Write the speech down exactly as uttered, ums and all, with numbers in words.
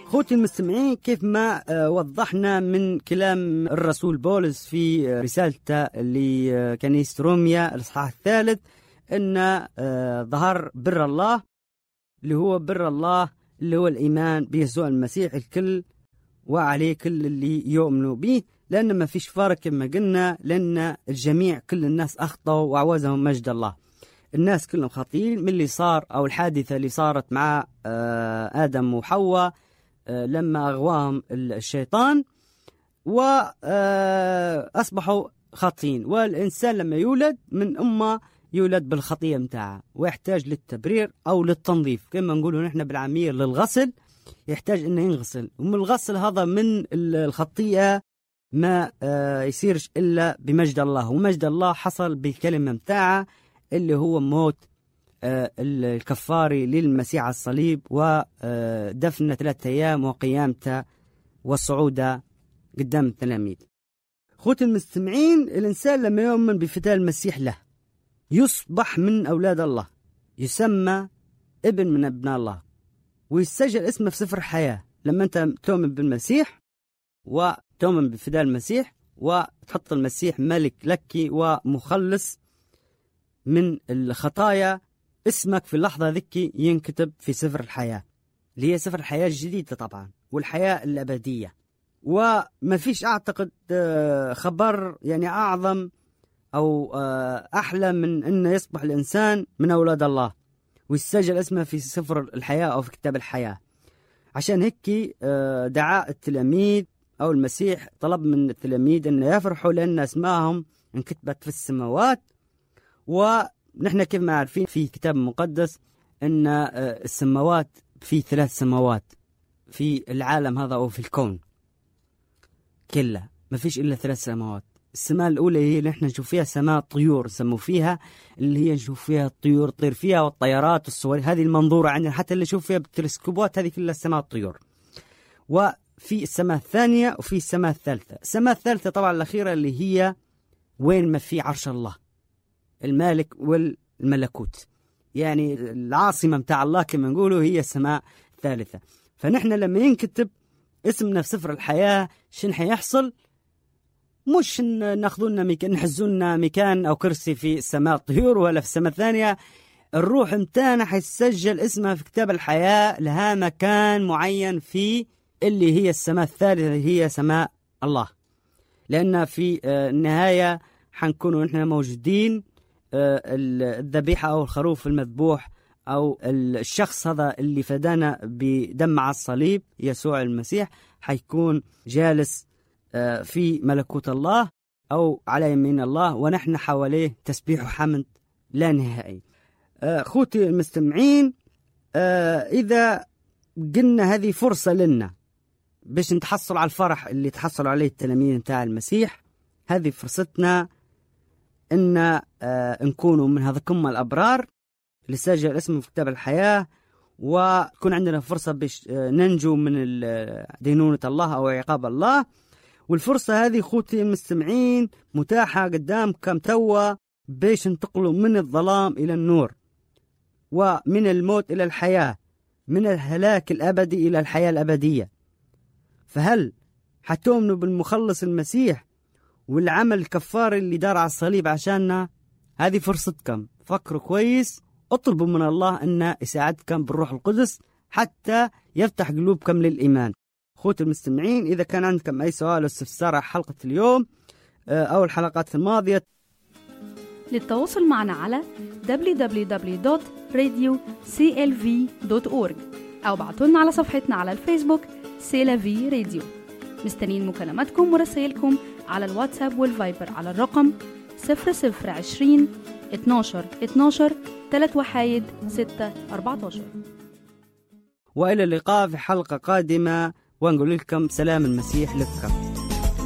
خوتي المستمعين، كيف ما وضحنا من كلام الرسول بولس في رسالته لكنيسة روميا الإصحاح الثالث أن ظهر بر الله اللي هو بر الله اللي هو الإيمان بيسوع المسيح الكل وعليه كل اللي يؤمنوا به، لأن ما فيش فارق كما قلنا، لأن الجميع كل الناس أخطأوا وعوزهم مجد الله. الناس كلهم خاطئين من اللي صار أو الحادثة اللي صارت مع آدم وحواء لما أغواهم الشيطان وأصبحوا خاطئين. والإنسان لما يولد من أمه يولد بالخطية متاعه ويحتاج للتبرير أو للتنظيف، كما نقولوا نحن بالعامية للغسل، يحتاج إنه ينغسل. ومن الغسل هذا من الخطيئة ما يصيرش إلا بمجد الله، ومجد الله حصل بالكلمة متاعه اللي هو موت الكفاري للمسيح على الصليب ودفنه ثلاثة أيام وقيامته والصعودة قدام التلاميذ. خوتي المستمعين، الإنسان لما يؤمن بفداء المسيح له يصبح من أولاد الله، يسمى ابن من ابناء الله، ويسجل اسمه في سفر الحياة. لما أنت تؤمن بالمسيح وتؤمن بفداء المسيح وتحط المسيح ملك لك ومخلص من الخطايا، اسمك في اللحظة ذكي ينكتب في سفر الحياة اللي هي سفر الحياة الجديدة طبعا، والحياة الأبدية. وما فيش أعتقد خبر يعني أعظم أو أحلى من أن يصبح الإنسان من أولاد الله ويسجل اسمه في سفر الحياة أو في كتاب الحياة. عشان هيك دعاء التلاميذ أو المسيح طلب من التلاميذ أن يفرحوا لأن اسمائهم انكتبت في السماوات. ونحن كيف ما عارفين في كتاب مقدس أن السماوات في ثلاث سماوات في العالم هذا أو في الكون كله، ما فيش إلا ثلاث سماوات. السماء الأولى هي اللي نحن نشوف فيها سماء طيور سموا فيها، اللي هي نشوف فيها الطيور طير فيها والطيارات والصور، هذه المنظورة عندنا حتى اللي نشوف فيها بالتلسكوبات، هذه كلها سماء الطيور. وفي السماء الثانية وفي السماء الثالثة. السماء الثالثة طبعا الأخيرة اللي هي وين ما في عرش الله المالك والملكوت، يعني العاصمة متاع الله كما نقولوا هي السماء الثالثة. فنحن لما ينكتب اسمنا في سفر الحياة شن حيحصل؟ مش ناخذونا مكان نحزونا مكان أو كرسي في السماء الطيور ولا في السماء الثانية، الروح متاعنا حيسجل اسمها في كتاب الحياة لها مكان معين في اللي هي السماء الثالثة هي سماء الله. لأن في النهاية حنكونوا نحن موجودين، الذبيحة أو الخروف المذبوح أو الشخص هذا اللي فدانا بدم على الصليب يسوع المسيح حيكون جالس في ملكوت الله أو على يمين الله، ونحن حواليه تسبيح وحمد لا نهائي. أخوتي المستمعين، إذا قلنا هذه فرصة لنا باش نتحصل على الفرح اللي تحصلوا عليه التلاميذ متاع المسيح، هذه فرصتنا إن نكونوا من هذكم الأبرار اللي سجل اسمه في كتاب الحياة، ويكون عندنا فرصة باش ننجو من دينونة الله أو عقاب الله. والفرصة هذه خوتي المستمعين متاحة قدامكم توا باش انتقلوا من الظلام إلى النور، ومن الموت إلى الحياة، من الهلاك الأبدي إلى الحياة الأبدية. فهل حتؤمنوا بالمخلص المسيح والعمل الكفاري اللي دار على الصليب عشاننا؟ هذه فرصتكم، فكروا كويس، اطلبوا من الله أن يساعدكم بالروح القدس حتى يفتح قلوبكم للإيمان. أخوتي المستمعين، إذا كان عندكم أي سؤال أو استفسار على حلقة اليوم أو الحلقات الماضية، للتواصل معنا على دبليو دبليو دبليو دوت راديو سي إل في دوت أورج أو بعتولنا على صفحتنا على الفيسبوك سيلافي راديو. مستنيين مكالماتكم ورسائلكم على الواتساب والفايبر على الرقم صفر صفر عشرين اتناشر اتناشر تلاتة وحايد ستة أربعتاشر. وإلى اللقاء في حلقة قادمة، ونقول لكم سلام المسيح لكم.